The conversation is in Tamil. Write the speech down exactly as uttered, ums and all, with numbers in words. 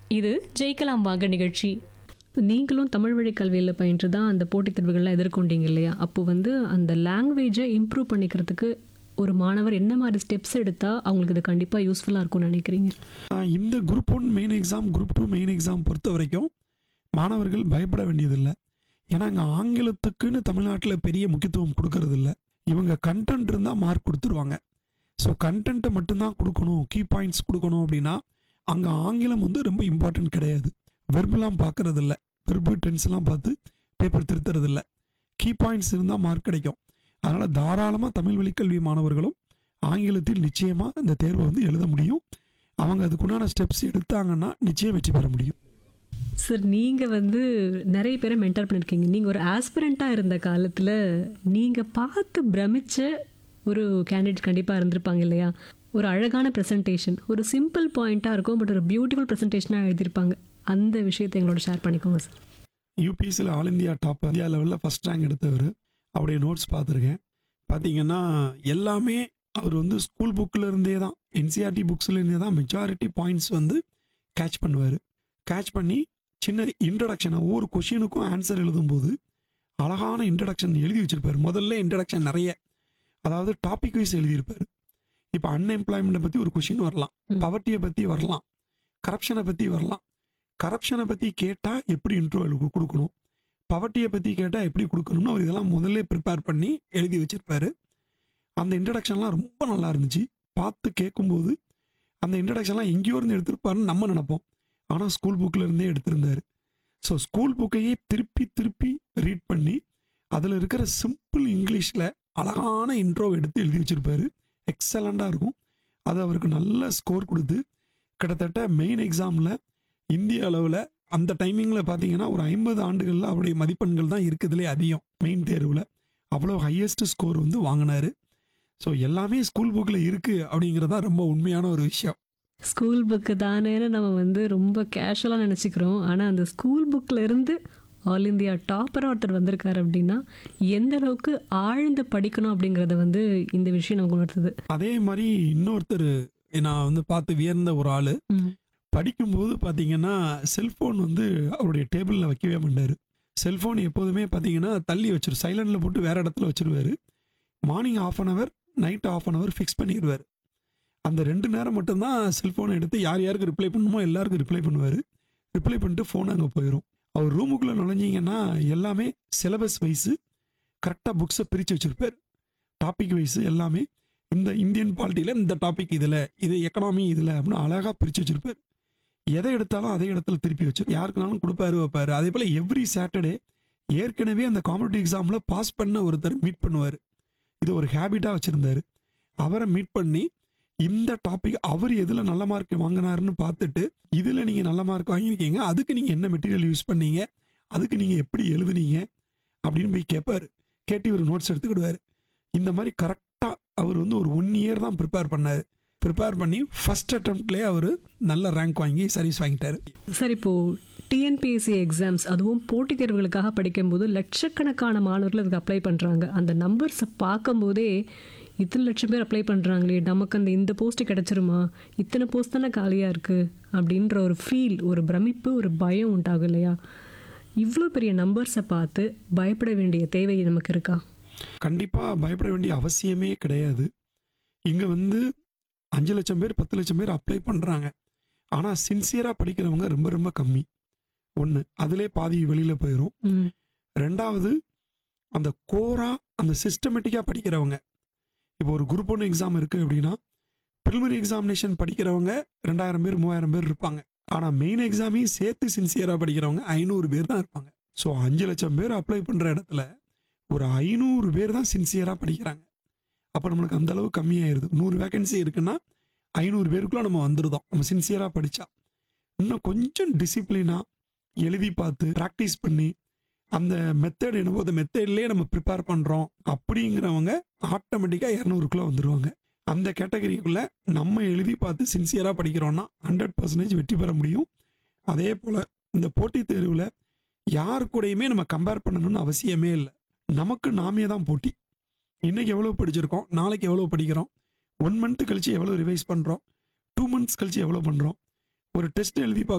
இது ஜெயிக்கலாம் வாங்க நிகழ்ச்சி. நீங்களும் தமிழ் வழி கல்வியில் பயின்று தான் அந்த போட்டித் தேர்வுகள்லாம் எதிர்கொண்டீங்க இல்லையா? அப்போ வந்து அந்த லாங்குவேஜை இம்ப்ரூவ் பண்ணிக்கிறதுக்கு ஒரு மாணவர் என்ன மாதிரி ஸ்டெப்ஸ் எடுத்தால் அவங்களுக்கு இது கண்டிப்பாக யூஸ்ஃபுல்லாக இருக்கும்னு நினைக்கிறீங்க? ஆஹ் இந்த group one main exam, group two main exam பொறுத்த வரைக்கும் மாணவர்கள் பயப்பட வேண்டியதில்லை. ஏன்னா இங்கே ஆங்கிலத்துக்குன்னு தமிழ்நாட்டில் பெரிய முக்கியத்துவம் கொடுக்கறது இல்லை. இவங்க கண்டென்ட் இருந்தால் மார்க் கொடுத்துருவாங்க. ஸோ கண்டென்ட்டை மட்டும்தான் கொடுக்கணும், கீ பாயிண்ட்ஸ் கொடுக்கணும் அப்படின்னா அங்கே ஆங்கிலம் வந்து ரொம்ப இம்பார்ட்டன்ட் கிடையாது. வெர்பெல்லாம் பார்க்கறது இல்லை, வெர்பு டென்ஸ்லாம் பார்த்து பேப்பர் திருத்துறது இல்லை. கீ பாயிண்ட்ஸ் இருந்தால் மார்க் கிடைக்கும். அதனால் தாராளமாக தமிழ் வழிக்கல்வி மாணவர்களும் ஆங்கிலத்தில் நிச்சயமாக இந்த தேர்வை வந்து எழுத முடியும். அவங்க அதுக்குண்டான ஸ்டெப்ஸ் எடுத்தாங்கன்னா நிச்சயம் வெற்றி பெற முடியும். சார், நீங்கள் வந்து நிறைய பேரை மென்டர் பண்ணியிருக்கீங்க. நீங்கள் ஒரு ஆஸ்பிரண்ட்டாக இருந்த காலத்தில் நீங்கள் பார்த்து பிரமிச்ச ஒரு கேண்டிடேட் கண்டிப்பாக இருந்திருப்பாங்க இல்லையா? ஒரு அழகான ப்ரெசன்டேஷன், ஒரு சிம்பிள் பாயிண்ட்டாக இருக்கும், பட் ஒரு பியூட்டிஃபுல் ப்ரெசன்டேஷனாக எழுதியிருப்பாங்க. அந்த விஷயத்தை எங்களோட ஷேர் பண்ணிக்கோங்க sir. யூபிஎஸ்சியில் all India top, India லெவலில் ஃபஸ்ட் ரேங்க் எடுத்தவர். அவருடைய நோட்ஸ் பார்த்துருக்கேன். பார்த்தீங்கன்னா எல்லாமே அவர் வந்து ஸ்கூல் புக்கில் இருந்தே தான், என்சிஆர்டி புக்ஸில் இருந்தே தான் மெஜாரிட்டி பாயிண்ட்ஸ் வந்து கேட்ச் பண்ணுவார். கேட்ச் பண்ணி சின்ன இன்ட்ரடக்ஷனை ஒவ்வொரு கொஷினுக்கும் ஆன்சர் எழுதும்போது அழகான இன்ட்ரடக்ஷன் எழுதி வச்சுருப்பார். முதல்ல இன்ட்ரடக்ஷன் நிறைய, அதாவது டாபிக் வைஸ் எழுதியிருப்பார். இப்போ அன்எம்ப்ளாய்மெண்ட்டை பற்றி ஒரு கொஷின் வரலாம், பவர்ட்டியை பற்றி வரலாம், கரப்ஷனை பற்றி வரலாம். கரப்ஷனை பற்றி கேட்டால் எப்படி இன்ட்ரோ கொடுக்கணும், பவர்ட்டியை பற்றி கேட்டால் எப்படி கொடுக்கணும்னு அவர் இதெல்லாம் முதல்ல ப்ரிப்பேர் பண்ணி எழுதி வச்சுருப்பார். அந்த இன்ட்ரடக்ஷன்லாம் ரொம்ப நல்லா இருந்துச்சு. பார்த்து கேட்கும்போது அந்த இன்ட்ரடக்ஷன்லாம் எங்கேயோ இருந்து எடுத்திருப்பாருன்னு நம்ம நினைப்போம். ஆனால் ஸ்கூல் புக்கில் இருந்தே எடுத்திருந்தார். ஸோ ஸ்கூல் புக்கையே திருப்பி திருப்பி ரீட் பண்ணி அதில் இருக்கிற சிம்பிள் இங்கிலீஷில் அழகான இன்ட்ரோ எடுத்து எழுதி வச்சுருப்பாரு. எக்ஸலண்ட்டாக இருக்கும். அது அவருக்கு நல்ல ஸ்கோர் கொடுத்து கிட்டத்தட்ட மெயின் எக்ஸாமில் இந்திய அளவில் அந்த டைமிங்கில் பார்த்தீங்கன்னா ஒரு ஐம்பது ஆண்டுகளில் அவருடைய மதிப்பெண்கள் தான் இருக்குதுலே அதிகம். மெயின் தேர்வில் அவ்வளோ ஹையஸ்ட் ஸ்கோர் வந்து வாங்கினார். ஸோ எல்லாமே ஸ்கூல் புக்கில் இருக்குது அப்படிங்கிறதா ரொம்ப உண்மையான ஒரு விஷயம். ஸ்கூல் புக்கு தானேன்னு நம்ம வந்து ரொம்ப கேஷுவலாக நினச்சிக்கிறோம். ஆனால் அந்த ஸ்கூல் புக்கில் இருந்து ஆல் இந்தியா டாப்பராக ஒருத்தர் வந்திருக்காரு அப்படின்னா எந்த அளவுக்கு ஆழ்ந்து படிக்கணும் அப்படிங்கிறத வந்து இந்த விஷயம் நமக்கு உணர்த்துது. அதே மாதிரி இன்னொருத்தர் நான் வந்து பார்த்து வியர்ந்த ஒரு ஆள், படிக்கும்போது பார்த்தீங்கன்னா செல்ஃபோன் வந்து அவருடைய டேபிளில் வைக்கவே மாட்டார். செல்ஃபோன் எப்போதுமே பார்த்தீங்கன்னா தள்ளி வச்சிரு, சைலண்டில் போட்டு வேறு இடத்துல வச்சுருவார். Morning of an hour, night of an hour fix பண்ணிடுவார். அந்த ரெண்டு நேரம் மட்டும்தான் செல்ஃபோனை எடுத்து யார் யாருக்கு ரிப்ளை பண்ணணுமோ எல்லாருக்கும் ரிப்ளை பண்ணுவார். ரிப்ளை பண்ணிட்டு ஃபோன் அங்கே போயிடும். அவர் ரூமுக்குள்ளே நுழைஞ்சிங்கன்னா எல்லாமே சிலபஸ் வைஸு கரெக்டாக புக்ஸை பிரித்து வச்சுருப்பார். டாபிக் வைஸு எல்லாமே இந்த இந்தியன் பாலிட்டியில் இந்த டாபிக் இதில், இது எக்கனாமி இதில் அப்படின்னு அழகாக பிரித்து வச்சுருப்பார். எதை எடுத்தாலும் அதே இடத்துல திருப்பி வச்சு யாருக்குனாலும் கொடுப்பாரு வைப்பார். அதே போல் எவ்ரி சாட்டர்டே ஏற்கனவே அந்த காம்படிட்டிவ் எக்ஸாமில் பாஸ் பண்ண ஒருத்தர் மீட் பண்ணுவார். இது ஒரு ஹேபிட்டாக வச்சுருந்தார். அவரை மீட் பண்ணி இந்த டாபிக் அவர் எதில் நல்ல மார்க் வாங்கினாருன்னு பார்த்துட்டு, இதில் நீங்கள் நல்ல மார்க் வாங்கியிருக்கீங்க, அதுக்கு நீங்கள் என்ன மெட்டீரியல் யூஸ் பண்ணீங்க, அதுக்கு நீங்கள் எப்படி எழுதுனீங்க அப்படின்னு போய் கேட்பார். கேட்டு இவர் நோட்ஸ் எடுத்துக்கிடுவார். இந்த மாதிரி கரெக்டாக அவர் வந்து ஒரு ஒன் இயர் தான் ப்ரிப்பேர் பண்ணார். ப்ரிப்பேர் பண்ணி ஃபஸ்ட் அட்டம்ப்ட்லேயே அவர் நல்ல ரேங்க் வாங்கி சர்வீஸ் வாங்கிட்டார். சார், இப்போது டிஎன்பிஎஸ்சி எக்ஸாம்ஸ், அதுவும் போட்டித் தேர்வுகளுக்காக படிக்கும்போது லட்சக்கணக்கான மாணவர்கள் அதுக்கு அப்ளை பண்ணுறாங்க. அந்த நம்பர்ஸை பார்க்கும்போதே இத்தனை லட்சம் பேர் அப்ளை பண்ணுறாங்களே, நமக்கு அந்த இந்த போஸ்ட்டு கிடச்சிருமா, இத்தனை போஸ்ட் தானே காலியாக இருக்குது அப்படின்ற ஒரு ஃபீல், ஒரு பிரமிப்பு, ஒரு பயம் உண்டாகும் இல்லையா? இவ்வளோ பெரிய நம்பர்ஸை பார்த்து பயப்பட வேண்டிய தேவை நமக்கு இருக்கா? கண்டிப்பாக பயப்பட வேண்டிய அவசியமே கிடையாது. இங்கே வந்து அஞ்சு லட்சம் பேர் பத்து லட்சம் பேர் அப்ளை பண்ணுறாங்க. ஆனால் சின்சியராக படிக்கிறவங்க ரொம்ப ரொம்ப கம்மி. ஒன்று, அதிலே பாதி வெளியில் போயிடும். ரெண்டாவது, அந்த கோரா அந்த சிஸ்டமேட்டிக்காக படிக்கிறவங்க, இப்போ ஒரு குரூப் ஒன்று எக்ஸாம் இருக்குது அப்படின்னா ப்ரிலிமினரி எக்ஸாமினேஷன் படிக்கிறவங்க ரெண்டாயிரம் பேர் மூவாயிரம் பேர் இருப்பாங்க. ஆனால் மெயின் எக்ஸாமையும் சேர்த்து சின்சியராக படிக்கிறவங்க ஐநூறு பேர் தான் இருப்பாங்க. ஸோ அஞ்சு லட்சம் பேர் அப்ளை பண்ணுற இடத்துல ஒரு ஐநூறு பேர் தான் சின்சியராக படிக்கிறாங்க. அப்போ நம்மளுக்கு அந்த அளவு கம்மியாயிருது. நூறு வேகன்சி இருக்குன்னா ஐநூறு பேருக்குள்ள நம்ம வந்துருதோம் நம்ம சின்சியராக படித்தா. இன்னும் கொஞ்சம் டிசிப்ளினாக எழுதி பார்த்து ப்ராக்டிஸ் பண்ணி அந்த மெத்தட் என்னவோ அந்த மெத்தட்லேயே நம்ம ப்ரிப்பேர் பண்ணுறோம் அப்படிங்கிறவங்க ஆட்டோமேட்டிக்காக இரநூறுக்குள்ளே வந்துடுவாங்க. அந்த கேட்டகரிக்குள்ளே நம்ம எழுதி பார்த்து சின்சியராக படிக்கிறோன்னா ஹண்ட்ரட் பர்சன்டேஜ் வெற்றி பெற முடியும். அதே போல் இந்த போட்டித் தேர்வில் யார் கூடயுமே நம்ம கம்பேர் பண்ணணும்னு அவசியமே இல்லை. நமக்கு நாமே தான் போட்டி. இன்றைக்கி எவ்வளோ படிச்சிருக்கோம், நாளைக்கு எவ்வளோ படிக்கிறோம், ஒன் மந்த்து கழித்து எவ்வளோ ரிவைஸ் பண்ணுறோம், டூ மந்த்ஸ் கழித்து எவ்வளோ பண்ணுறோம், ஒரு டெஸ்ட் எழுதி பார்க்க